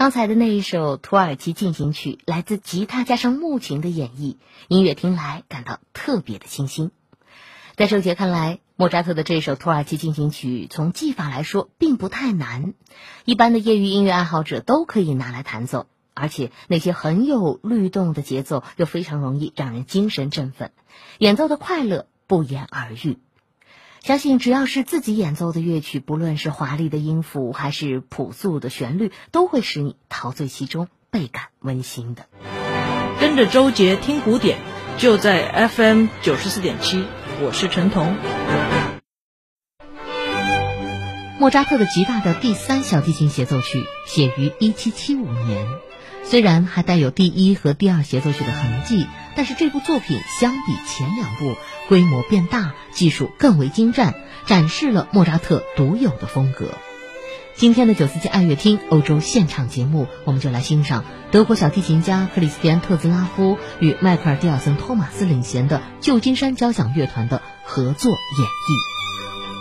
刚才的那一首土耳其进行曲来自吉他加上木琴的演绎，音乐听来感到特别的清新。在周杰看来，莫扎特的这首土耳其进行曲从技法来说并不太难，一般的业余音乐爱好者都可以拿来弹奏，而且那些很有律动的节奏又非常容易让人精神振奋，演奏的快乐不言而喻。相信只要是自己演奏的乐曲，不论是华丽的音符还是朴素的旋律，都会使你陶醉其中，倍感温馨的。 跟着周杰听古典，就在 FM 94.7，我是陈彤。 莫扎特的极大的第三小提琴协奏曲写于1775年，虽然还带有第一和第二协奏曲的痕迹，但是这部作品相比前两部规模变大，技术更为精湛，展示了莫扎特独有的风格。今天的947爱乐厅欧洲现场节目，我们就来欣赏德国小提琴家克里斯蒂安·特兹拉夫与迈克尔·迪尔森·托马斯领衔的旧金山交响乐团的合作演绎。